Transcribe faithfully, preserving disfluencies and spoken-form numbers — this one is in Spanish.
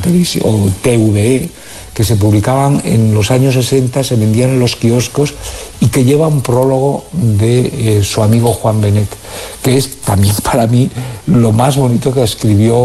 televisión, o T V E, que se publicaban en los años sesenta, se vendían en los kioscos y que lleva un prólogo de eh, su amigo Juan Benet, que es también para mí lo más bonito que escribió